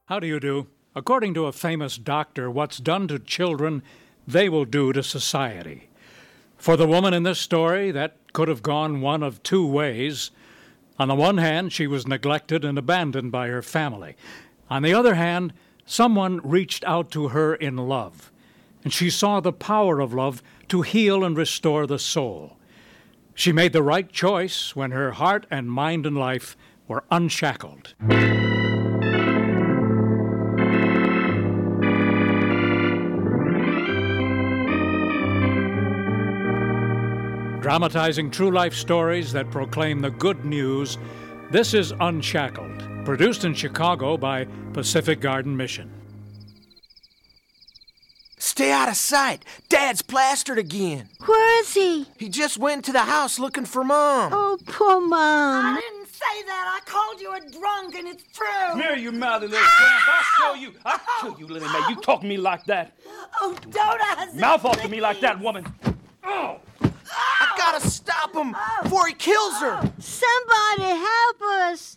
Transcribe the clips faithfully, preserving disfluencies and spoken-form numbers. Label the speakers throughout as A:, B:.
A: How do you do? According to a famous doctor, what's done to children, they will do to society. For the woman in this story, that could have gone one of two ways. On the one hand, she was neglected and abandoned by her family. On the other hand, someone reached out to her in love, and she saw the power of love to heal and restore the soul. She made the right choice when her heart and mind and life were unshackled. Dramatizing true life stories that proclaim the good news, this is Unshackled, produced in Chicago by Pacific Garden Mission.
B: Stay out of sight. Dad's plastered again.
C: Where is he?
B: He just went to the house looking for Mom.
C: Oh, poor Mom.
D: I didn't say that. I called you a drunk, and it's true.
E: Here, you mouthy little tramp. I'll show you. I'll show you, little May. You talk to me like that.
D: Oh, don't I?
E: Mouth off to me like that, woman. Oh.
B: I gotta stop him before he kills her.
C: Somebody help us.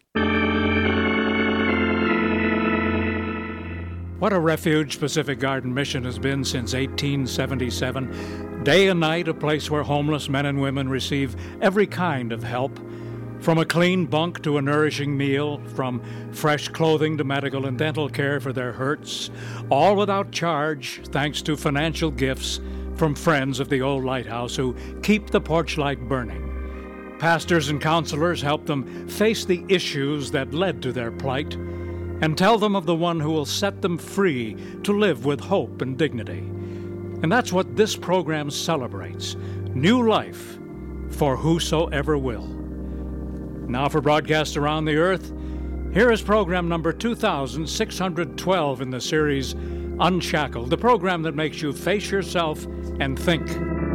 A: What a refuge Pacific Garden Mission has been since eighteen seventy-seven. Day and night, a place where homeless men and women receive every kind of help. From a clean bunk to a nourishing meal, from fresh clothing to medical and dental care for their hurts, all without charge, thanks to financial gifts from friends of the old lighthouse who keep the porch light burning. Pastors and counselors help them face the issues that led to their plight and tell them of the one who will set them free to live with hope and dignity. And that's what this program celebrates, new life for whosoever will. Now for broadcasts around the earth, here is program number two thousand six hundred twelve in the series Unshackled, the program that makes you face yourself and think.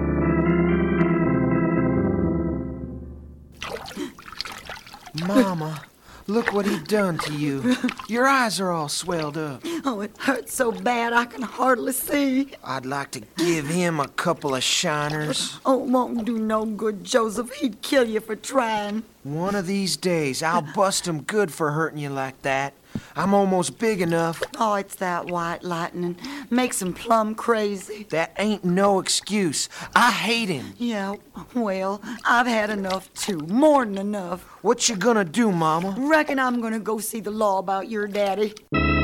B: Mama, look what he done to you. Your eyes are all swelled up.
D: Oh, it hurts so bad I can hardly see.
B: I'd like to give him a couple of shiners.
D: Oh, it won't do no good, Joseph. He'd kill you for trying.
B: One of these days, I'll bust him good for hurting you like that. I'm almost big enough.
D: Oh, it's that white lightning. Makes him plumb crazy.
B: That ain't no excuse. I hate him.
D: Yeah, well, I've had enough, too. More than enough.
B: What you gonna do, Mama?
D: Reckon I'm gonna go see the law about your daddy.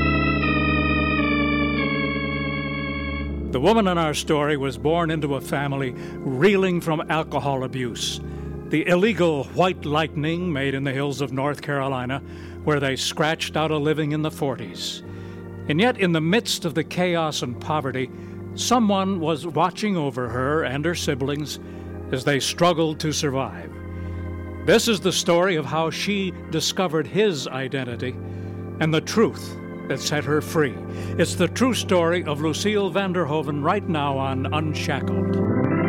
A: The woman in our story was born into a family reeling from alcohol abuse. The illegal white lightning made in the hills of North Carolina, where they scratched out a living in the forties. And yet, in the midst of the chaos and poverty, someone was watching over her and her siblings as they struggled to survive. This is the story of how she discovered his identity and the truth that set her free. It's the true story of Lucille Vanderhoven right now on Unshackled.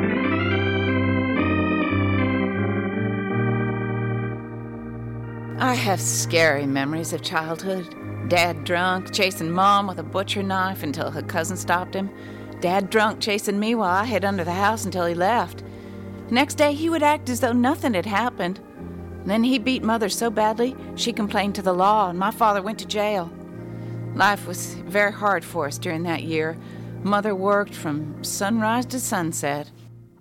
F: I have scary memories of childhood. Dad drunk, chasing Mom with a butcher knife until her cousin stopped him. Dad drunk, chasing me while I hid under the house until he left. Next day, he would act as though nothing had happened. Then he beat Mother so badly, she complained to the law, and my father went to jail. Life was very hard for us during that year. Mother worked from sunrise to sunset.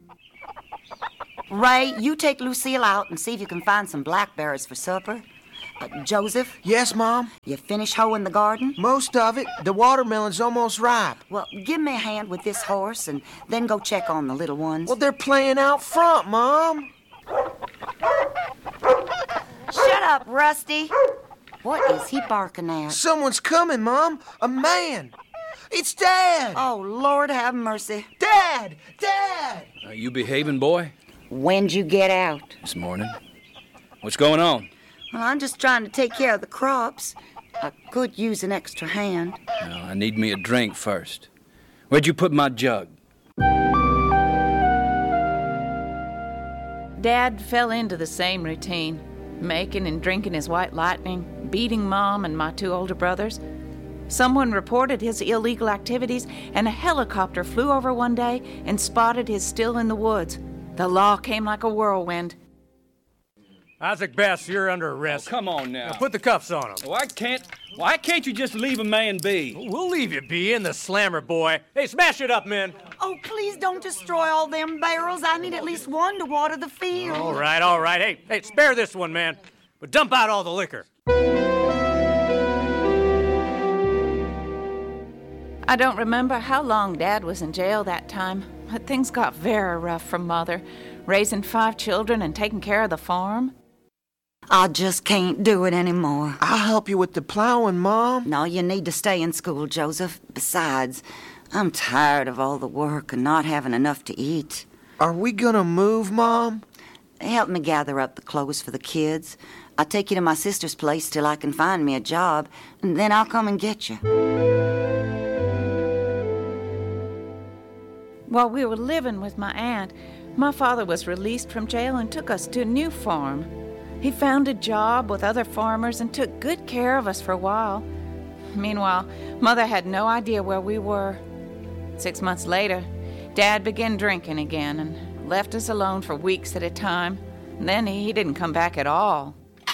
G: Ray, you take Lucille out and see if you can find some blackberries for supper. Uh, Joseph?
B: Yes, Mom?
G: You finish hoeing the garden?
B: Most of it. The watermelon's almost ripe.
G: Well, give me a hand with this horse and then go check on the little ones.
B: Well, they're playing out front, Mom.
G: Shut up, Rusty. What is he barking at?
B: Someone's coming, Mom. A man. It's Dad.
G: Oh, Lord have mercy.
B: Dad! Dad!
E: Are you behaving, boy?
G: When'd you get out?
E: This morning. What's going on?
G: Well, I'm just trying to take care of the crops. I could use an extra hand.
E: No, I need me a drink first. Where'd you put my jug?
F: Dad fell into the same routine, making and drinking his white lightning, beating Mom and my two older brothers. Someone reported his illegal activities, and a helicopter flew over one day and spotted his still in the woods. The law came like a whirlwind.
H: Isaac Bass, you're under arrest.
E: Oh, come on now.
H: Now put the cuffs on him.
E: Why can't, why can't you just leave a man be?
H: We'll leave you be in the slammer, boy. Hey, smash it up, men.
D: Oh, please don't destroy all them barrels. I need at least one to water the field.
H: All right, all right. Hey, hey, spare this one, man. But dump out all the liquor.
F: I don't remember how long Dad was in jail that time, but things got very rough for Mother, raising five children and taking care of the farm.
G: I just can't do it anymore.
B: I'll help you with the plowing, Mom.
G: No, you need to stay in school, Joseph. Besides, I'm tired of all the work and not having enough to eat.
B: Are we gonna move, Mom?
G: Help me gather up the clothes for the kids. I'll take you to my sister's place till I can find me a job, and then I'll come and get you.
F: While we were living with my aunt, my father was released from jail and took us to a new farm. He found a job with other farmers and took good care of us for a while. Meanwhile, Mother had no idea where we were. Six months later, Dad began drinking again and left us alone for weeks at a time. And then he didn't come back at all.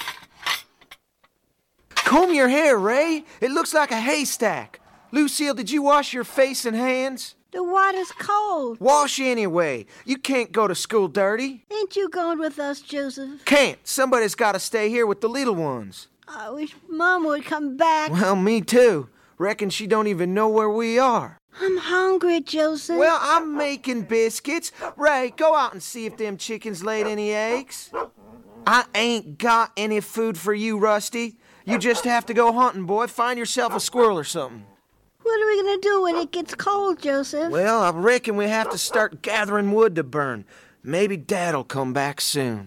B: Comb your hair, Ray. It looks like a haystack. Lucille, did you wash your face and hands?
C: The water's cold.
B: Wash anyway. You can't go to school dirty.
C: Ain't you going with us, Joseph?
B: Can't. Somebody's got to stay here with the little ones.
C: I wish Mom would come back.
B: Well, me too. Reckon she don't even know where we are.
C: I'm hungry, Joseph.
B: Well, I'm making biscuits. Ray, go out and see if them chickens laid any eggs. I ain't got any food for you, Rusty. You just have to go hunting, boy. Find yourself a squirrel or something.
C: What are we going to do when it gets cold, Joseph?
B: Well, I reckon we have to start gathering wood to burn. Maybe Dad'll come back soon.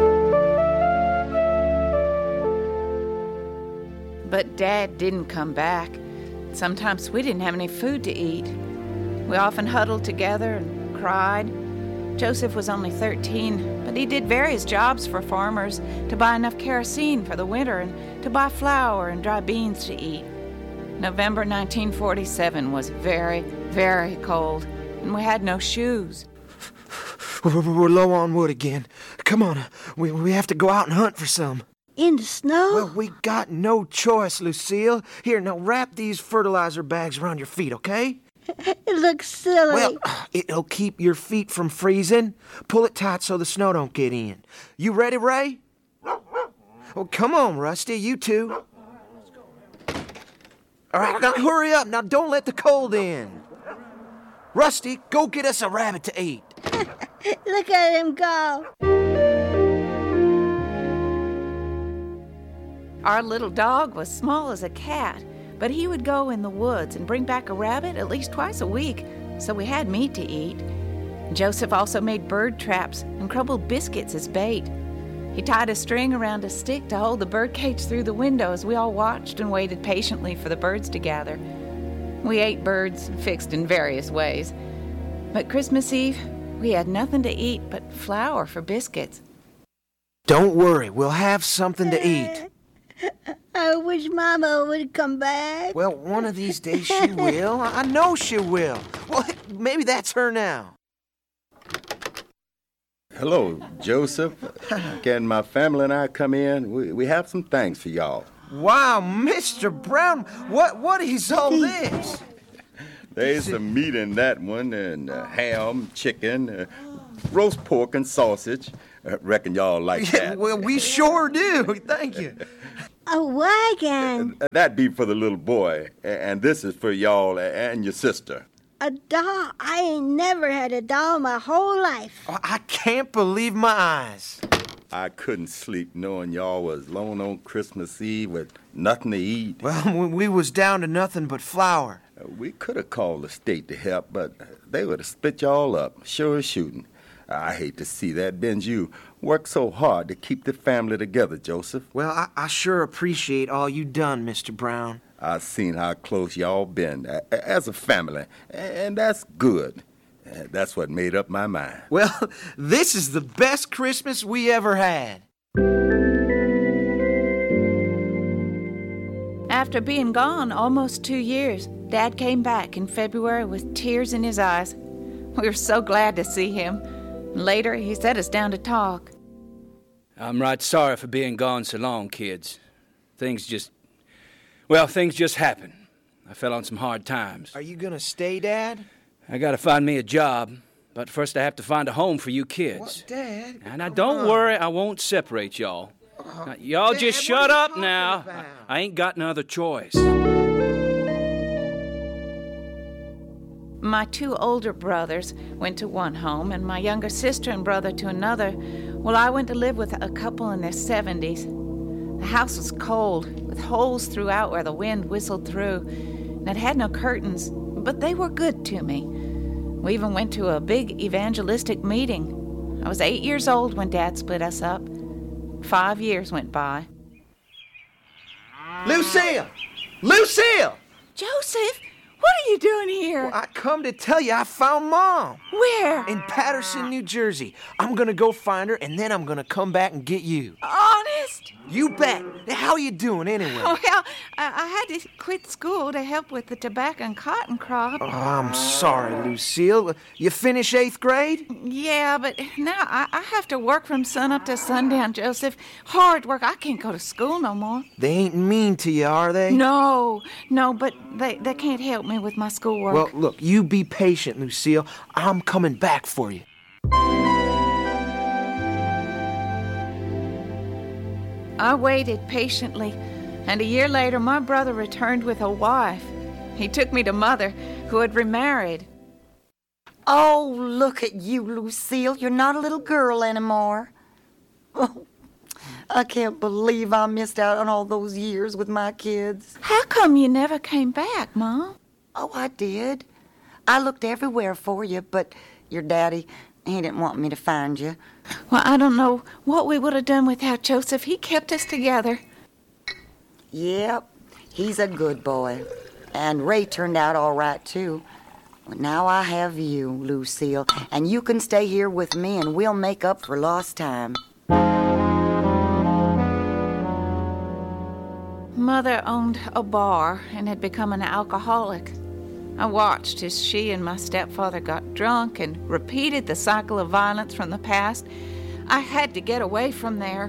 F: But Dad didn't come back. Sometimes we didn't have any food to eat. We often huddled together and cried. Joseph was only thirteen, but he did various jobs for farmers to buy enough kerosene for the winter and to buy flour and dry beans to eat. November nineteen forty-seven was very, very cold, and we had no shoes.
B: We're low on wood again. Come on, we, we have to go out and hunt for some.
C: In the snow?
B: Well, we got no choice, Lucille. Here, now wrap these fertilizer bags around your feet, okay?
C: It looks silly.
B: Well, it'll keep your feet from freezing. Pull it tight so the snow don't get in. You ready, Ray? Well, come on, Rusty, you two. All right, now hurry up. Now don't let the cold in. Rusty, go get us a rabbit to eat.
C: Look at him go.
F: Our little dog was small as a cat, but he would go in the woods and bring back a rabbit at least twice a week, so we had meat to eat. Joseph also made bird traps and crumbled biscuits as bait. He tied a string around a stick to hold the bird cage through the window as we all watched and waited patiently for the birds to gather. We ate birds fixed in various ways. But Christmas Eve, we had nothing to eat but flour for biscuits.
B: Don't worry, we'll have something to eat.
C: I wish Mama would come back.
B: Well, one of these days she will. I know she will. Well, maybe that's her now.
I: Hello, Joseph. Can my family and I come in? We, we have some things for y'all.
B: Wow, Mister Brown, what what is all this?
I: There's some meat in that one, and uh, ham, chicken, uh, roast pork, and sausage. Uh, reckon y'all like
B: Yeah,
I: that.
B: well, we sure do. Thank you.
C: A wagon.
I: Uh, That'd be for the little boy, a- and this is for y'all and your sister.
C: A doll. I ain't never had a doll my whole life.
B: Oh, I can't believe my eyes.
I: I couldn't sleep knowing y'all was alone on Christmas Eve with nothing to eat.
B: Well, we was down to nothing but flour.
I: Uh, We could have called the state to help, but they would have split y'all up, sure as shooting. I hate to see that. Benju worked so hard to keep the family together, Joseph.
B: Well, I, I sure appreciate all you done, Mister Brown.
I: I seen how close y'all been a- a- as a family, and that's good. Uh, That's what made up my mind.
B: Well, this is the best Christmas we ever had.
F: After being gone almost two years, Dad came back in February with tears in his eyes. We were so glad to see him. Later, he set us down to talk.
E: I'm right sorry for being gone so long, kids. Things just... Well, things just happen. I fell on some hard times.
B: Are you gonna stay, Dad?
E: I gotta find me a job, but first I have to find a home for you kids.
B: What, Dad?
E: Now, now don't
B: on.
E: worry, I won't separate y'all.
B: Uh,
E: Now, y'all
B: Dad,
E: just
B: what
E: shut
B: are you
E: up
B: talking
E: now.
B: about?
E: I, I ain't got no other choice.
F: My two older brothers went to one home, and my younger sister and brother to another. Well, I went to live with a couple in their seventies. The house was cold, with holes throughout where the wind whistled through, and it had no curtains, but they were good to me. We even went to a big evangelistic meeting. I was eight years old when Dad split us up. Five years went by.
B: Lucille! Lucille!
F: Joseph, what are you doing here?
B: Well, I come to tell you I found Mom.
F: Where?
B: In Patterson, New Jersey. I'm gonna go find her, and then I'm gonna come back and get you.
F: Honest?
B: You bet. How you doing anyway?
F: Well, I, I had to quit school to help with the tobacco and cotton crop.
B: Oh, I'm sorry, Lucille. You finish eighth grade?
F: Yeah, but now I, I have to work from sunup to sundown, Joseph. Hard work. I can't go to school no more.
B: They ain't mean to you, are they?
F: No, no, but they, they can't help me with my schoolwork.
B: Well, look, you be patient, Lucille. I'm coming back for you.
F: I waited patiently, and a year later my brother returned with a wife. He took me to Mother, who had remarried.
G: Oh, look at you, Lucille. You're not a little girl anymore. Oh, I can't believe I missed out on all those years with my kids.
F: How come you never came back, Mom?
G: Oh, I did. I looked everywhere for you, but your daddy, he didn't want me to find you.
F: Well, I don't know what we would have done without Joseph. He kept us together.
G: Yep, he's a good boy. And Ray turned out all right, too. Well, now I have you, Lucille, and you can stay here with me and we'll make up for lost time.
F: Mother owned a bar and had become an alcoholic. I watched as she and my stepfather got drunk and repeated the cycle of violence from the past. I had to get away from there.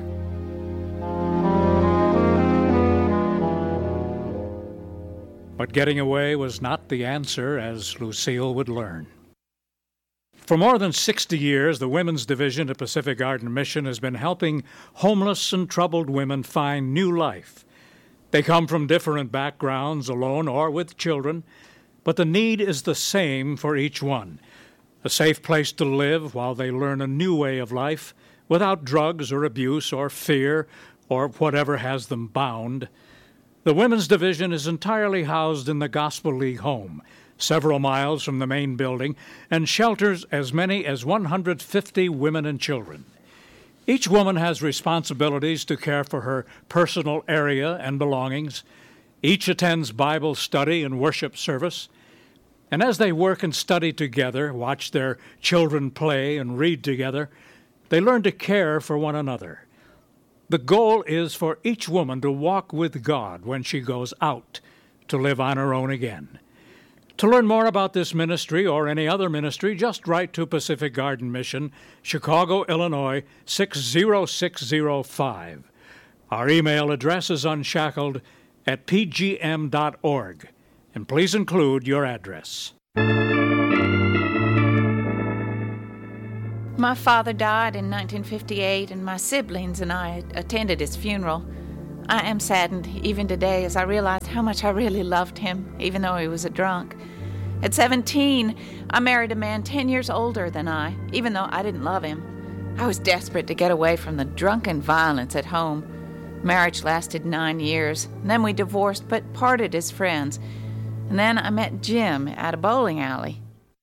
A: But getting away was not the answer, as Lucille would learn. For more than sixty years, the Women's Division at Pacific Garden Mission has been helping homeless and troubled women find new life. They come from different backgrounds, alone or with children, but the need is the same for each one. A safe place to live while they learn a new way of life without drugs or abuse or fear or whatever has them bound. The Women's Division is entirely housed in the Gospel League home, several miles from the main building, and shelters as many as one hundred fifty women and children. Each woman has responsibilities to care for her personal area and belongings. Each attends Bible study and worship service. And as they work and study together, watch their children play and read together, they learn to care for one another. The goal is for each woman to walk with God when she goes out to live on her own again. To learn more about this ministry or any other ministry, just write to Pacific Garden Mission, Chicago, Illinois, six zero six zero five. Our email address is unshackled at p g m dot org, and please include your address.
F: My father died in nineteen fifty-eight, and my siblings and I attended his funeral. I am saddened even today as I realize how much I really loved him, even though he was a drunk. At seventeen, I married a man ten years older than I, even though I didn't love him. I was desperate to get away from the drunken violence at home. Marriage lasted nine years, and then we divorced but parted as friends. And then I met Jim at a bowling alley.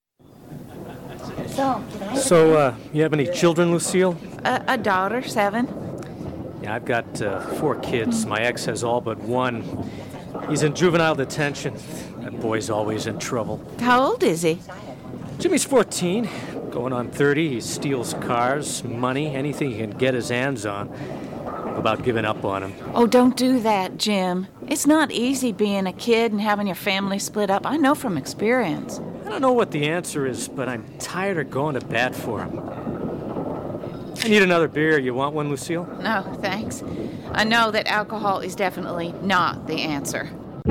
J: So, so uh, you have any children, Lucille?
F: A, a daughter, seven.
J: Yeah, I've got uh, four kids. My ex has all but one. He's in juvenile detention. That boy's always in trouble.
F: How old is he?
J: Jimmy's fourteen, going on thirty. He steals cars, money, anything he can get his hands on. I'm about giving up on him.
F: Oh, don't do that, Jim. It's not easy being a kid and having your family split up. I know from experience.
J: I don't know what the answer is, but I'm tired of going to bat for him. I need another beer. You want one, Lucille?
F: No, thanks. I know that alcohol is definitely not the answer.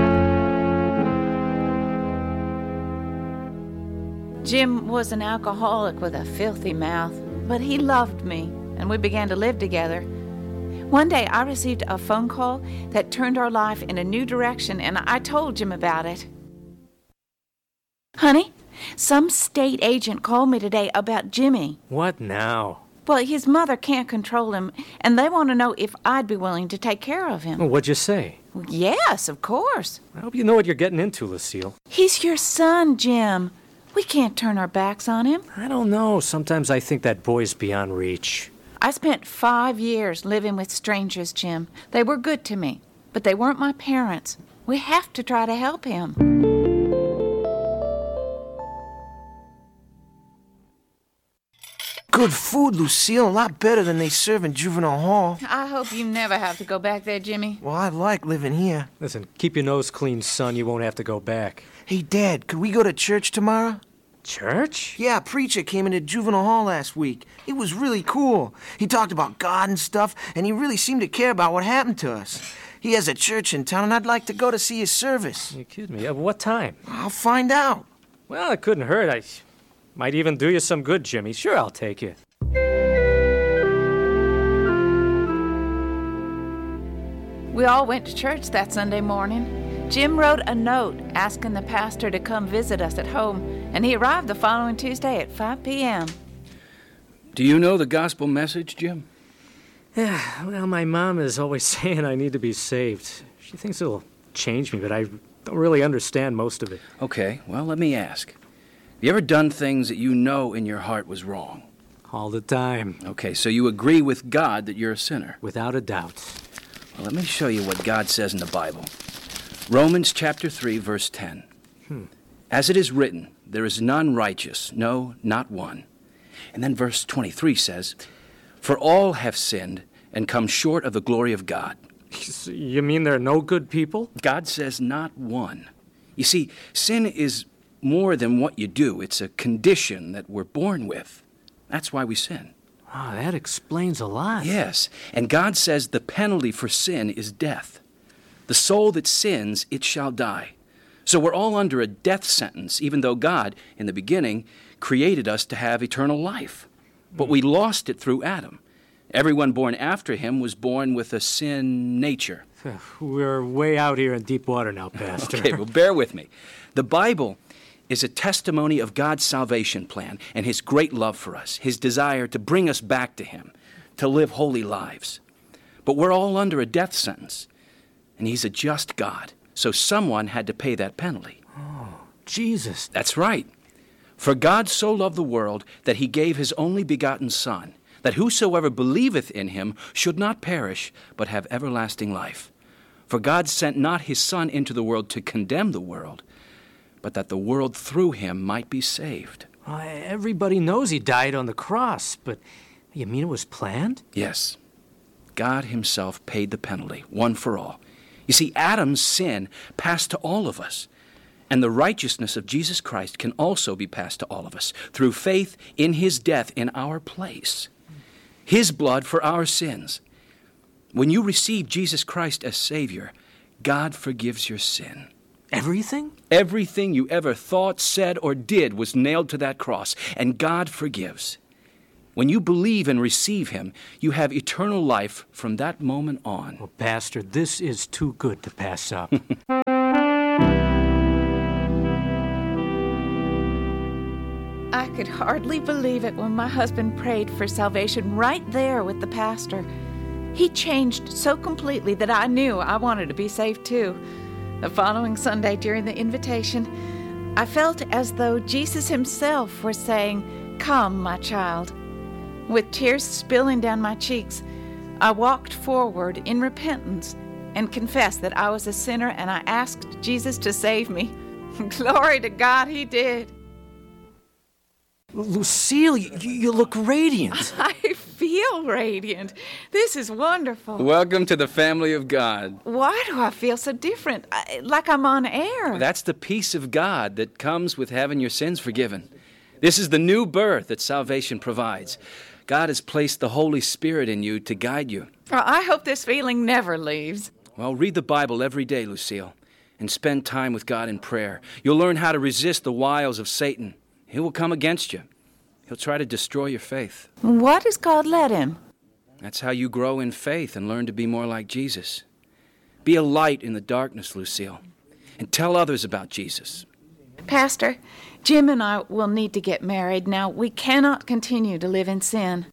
F: Jim was an alcoholic with a filthy mouth, but he loved me, and we began to live together. One day, I received a phone call that turned our life in a new direction, and I told Jim about it. Honey, some state agent called me today about Jimmy.
J: What now?
F: Well, his mother can't control him, and they want to know if I'd be willing to take care of him.
J: Well, what'd you say?
F: Well, yes, of course.
J: I hope you know what you're getting into, Lucille.
F: He's your son, Jim. We can't turn our backs on him.
J: I don't know. Sometimes I think that boy's beyond reach.
F: I spent five years living with strangers, Jim. They were good to me, but they weren't my parents. We have to try to help him.
B: Good food, Lucille. A lot better than they serve in juvenile hall.
F: I hope you never have to go back there, Jimmy.
B: Well, I like living here.
J: Listen, keep your nose clean, son. You won't have to go back.
B: Hey, Dad, could we go to church tomorrow?
J: Church?
B: Yeah, a preacher came into juvenile hall last week. It was really cool. He talked about God and stuff, and he really seemed to care about what happened to us. He has a church in town, and I'd like to go to see his service.
J: You kidding me? At what time?
B: I'll find out.
J: Well, it couldn't hurt. I might even do you some good, Jimmy. Sure, I'll take you.
F: We all went to church that Sunday morning. Jim wrote a note asking the pastor to come visit us at home, and he arrived the following Tuesday at five p.m.
E: Do you know the gospel message, Jim?
J: Yeah, well, my mom is always saying I need to be saved. She thinks it'll change me, but I don't really understand most of it.
E: Okay, well, let me ask. Have you ever done things that you know in your heart was wrong?
J: All the time.
E: Okay, so you agree with God that you're a sinner?
J: Without a doubt.
E: Well, let me show you what God says in the Bible. Romans chapter three, verse ten.
J: Hmm.
E: As it is written, there is none righteous, no, not one. And then verse twenty-three says, for all have sinned and come short of the glory of God.
J: You mean there are no good people?
E: God says not one. You see, sin is more than what you do. It's a condition that we're born with. That's why we sin.
J: Ah, oh, that explains a lot.
E: Yes, and God says the penalty for sin is death. The soul that sins, it shall die. So we're all under a death sentence, even though God, in the beginning, created us to have eternal life. But we lost it through Adam. Everyone born after him was born with a sin nature.
J: We're way out here in deep water now, Pastor.
E: Okay, well, bear with me. The Bible is a testimony of God's salvation plan and his great love for us, his desire to bring us back to him, to live holy lives. But we're all under a death sentence, and he's a just God, so someone had to pay that penalty.
J: Oh, Jesus.
E: That's right. For God so loved the world that he gave his only begotten Son, that whosoever believeth in him should not perish, but have everlasting life. For God sent not his Son into the world to condemn the world, but that the world through him might be saved.
J: Well, everybody knows he died on the cross, but you mean it was planned?
E: Yes. God himself paid the penalty, one for all. You see, Adam's sin passed to all of us, and the righteousness of Jesus Christ can also be passed to all of us through faith in his death in our place. His blood for our sins. When you receive Jesus Christ as Savior, God forgives your sin.
J: Everything?
E: Everything you ever thought, said, or did was nailed to that cross, and God forgives. When you believe and receive him, you have eternal life from that moment on.
J: Well, Pastor, this is too good to pass up.
F: I could hardly believe it when my husband prayed for salvation right there with the pastor. He changed so completely that I knew I wanted to be saved too. The following Sunday during the invitation, I felt as though Jesus himself were saying, "Come, my child." With tears spilling down my cheeks, I walked forward in repentance and confessed that I was a sinner, and I asked Jesus to save me. Glory to God, he did.
J: Lucille, you, you look radiant.
F: I feel radiant. This is wonderful.
E: Welcome to the family of God.
F: Why do I feel so different? I, like I'm on air.
E: That's the peace of God that comes with having your sins forgiven. This is the new birth that salvation provides. God has placed the Holy Spirit in you to guide you.
F: Well, I hope this feeling never leaves.
E: Well, read the Bible every day, Lucille, and spend time with God in prayer. You'll learn how to resist the wiles of Satan. He will come against you. He'll try to destroy your faith.
F: What has God let him?
E: That's how you grow in faith and learn to be more like Jesus. Be a light in the darkness, Lucille, and tell others about Jesus.
F: Pastor, Jim and I will need to get married now. We cannot continue to live in sin.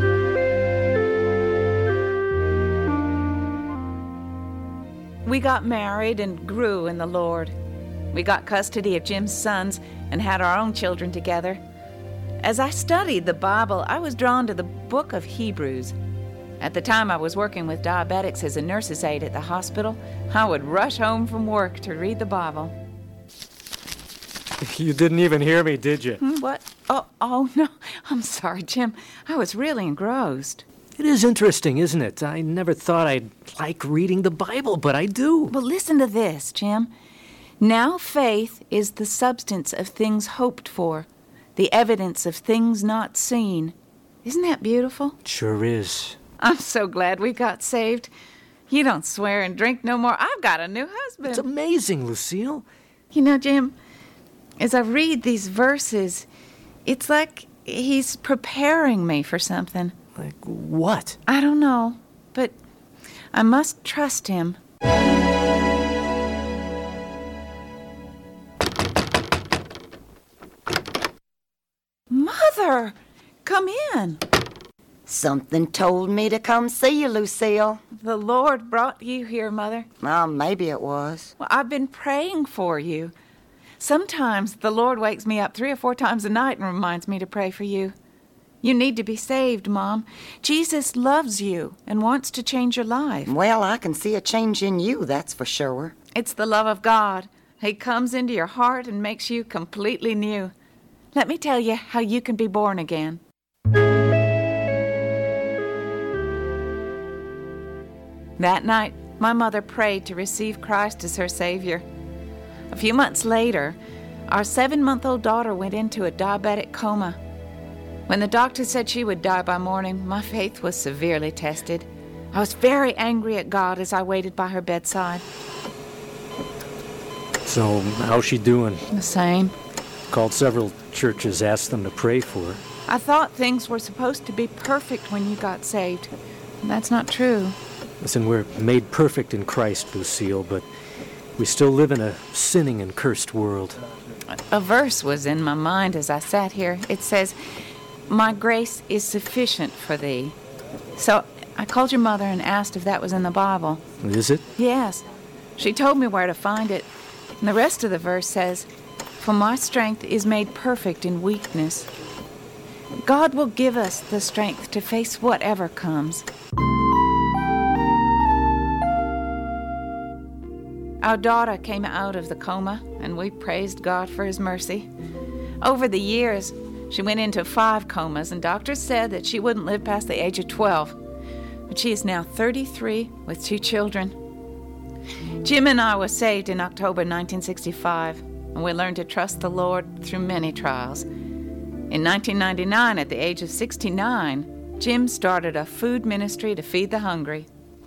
F: We got married and grew in the Lord. We got custody of Jim's sons and had our own children together. As I studied the Bible, I was drawn to the book of Hebrews. At the time I was working with diabetics as a nurse's aide at the hospital, I would rush home from work to read the Bible.
J: You didn't even hear me, did you?
F: Hmm, what? Oh, oh, no. I'm sorry, Jim. I was really engrossed.
J: It is interesting, isn't it? I never thought I'd like reading the Bible, but I do.
F: Well, listen to this, Jim. Now faith is the substance of things hoped for, the evidence of things not seen. Isn't that beautiful?
J: Sure is.
F: I'm so glad we got saved. You don't swear and drink no more. I've got a new husband.
J: It's amazing, Lucille.
F: You know, Jim, as I read these verses, it's like he's preparing me for something.
J: Like what?
F: I don't know, but I must trust him. Mother, come in.
G: Something told me to come see you, Lucille.
F: The Lord brought you here, Mother.
G: Well, maybe it was.
F: Well, I've been praying for you. Sometimes the Lord wakes me up three or four times a night and reminds me to pray for you. You need to be saved, Mom. Jesus loves you and wants to change your life.
G: Well, I can see a change in you, that's for sure.
F: It's the love of God. He comes into your heart and makes you completely new. Let me tell you how you can be born again. That night, my mother prayed to receive Christ as her Savior. A few months later, our seven-month-old daughter went into a diabetic coma. When the doctor said she would die by morning, my faith was severely tested. I was very angry at God as I waited by her bedside.
J: So, how's she doing?
F: The same.
J: Called several churches, asked them to pray for her.
F: I thought things were supposed to be perfect when you got saved. That's not true.
J: Listen, we're made perfect in Christ, Lucille, but we still live in a sinning and cursed world.
F: A verse was in my mind as I sat here. It says, "My grace is sufficient for thee." So I called your mother and asked if that was in the Bible.
J: Is it?
F: Yes. She told me where to find it. And the rest of the verse says, "For my strength is made perfect in weakness." God will give us the strength to face whatever comes. Our daughter came out of the coma, and we praised God for His mercy. Over the years, she went into five comas, and doctors said that she wouldn't live past the age of twelve. But she is now thirty-three with two children. Jim and I were saved in October nineteen sixty-five, and we learned to trust the Lord through many trials. In nineteen ninety-nine, at the age of sixty-nine, Jim started a food ministry to feed the hungry.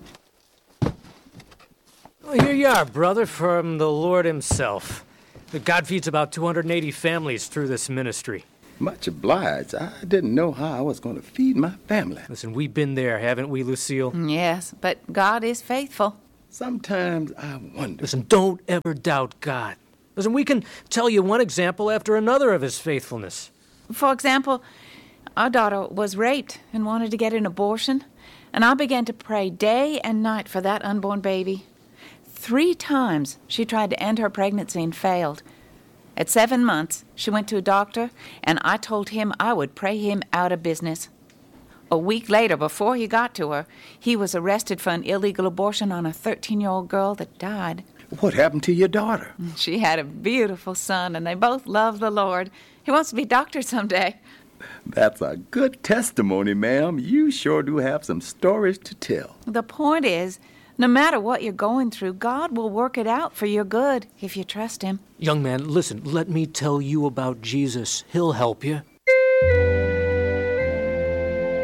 J: Well, here you are, brother, from the Lord Himself. God feeds about two hundred eighty families through this ministry.
I: Much obliged. I didn't know how I was going to feed my family.
J: Listen, we've been there, haven't we, Lucille?
F: Yes, but God is faithful.
I: Sometimes I wonder.
J: Listen, don't ever doubt God. Listen, we can tell you one example after another of His faithfulness.
F: For example, our daughter was raped and wanted to get an abortion, and I began to pray day and night for that unborn baby. Three times she tried to end her pregnancy and failed. At seven months, she went to a doctor, and I told him I would pray him out of business. A week later, before he got to her, he was arrested for an illegal abortion on a thirteen-year-old girl that died.
I: What happened to your daughter?
F: She had a beautiful son, and they both love the Lord. He wants to be doctor someday.
I: That's a good testimony, ma'am. You sure do have some stories to tell.
F: The point is, no matter what you're going through, God will work it out for your good if you trust Him.
J: Young man, listen, let me tell you about Jesus. He'll help you.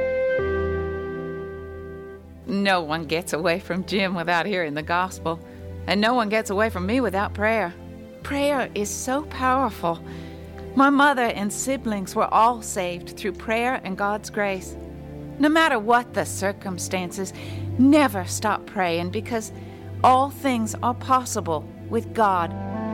F: No one gets away from Jim without hearing the gospel, and no one gets away from me without prayer. Prayer is so powerful. My mother and siblings were all saved through prayer and God's grace. No matter what the circumstances, never stop praying, because all things are possible with God.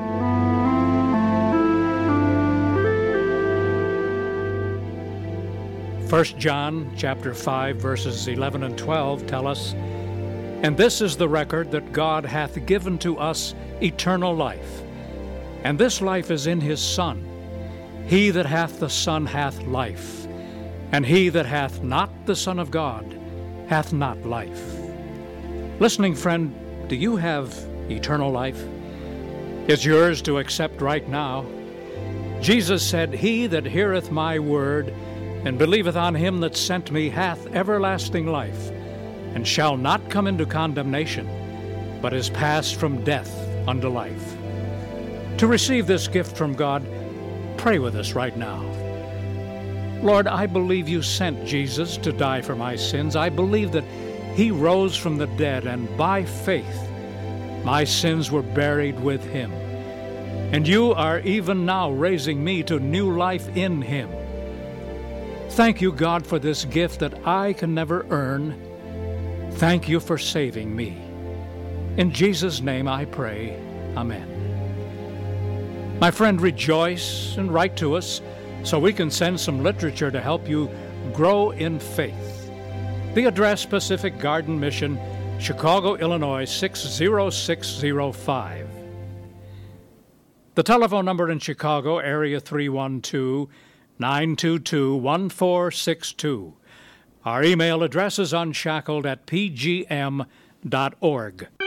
A: First John chapter five, verses eleven and twelve tell us, "And this is the record that God hath given to us eternal life, and this life is in his Son. He that hath the Son hath life, and he that hath not the Son of God hath not life." Listening friend, do you have eternal life? It's yours to accept right now. Jesus said, "He that heareth my word and believeth on him that sent me hath everlasting life, and shall not come into condemnation, but is passed from death unto life." To receive this gift from God, pray with us right now. Lord, I believe you sent Jesus to die for my sins. I believe that he rose from the dead, and by faith my sins were buried with him. And you are even now raising me to new life in him. Thank you, God, for this gift that I can never earn. Thank you for saving me. In Jesus' name I pray. Amen. My friend, rejoice and write to us so we can send some literature to help you grow in faith. The address, Pacific Garden Mission, Chicago, Illinois, six zero six zero five. The telephone number in Chicago, area three one two, nine two two, one four six two. Our email address is unshackled at p g m dot org.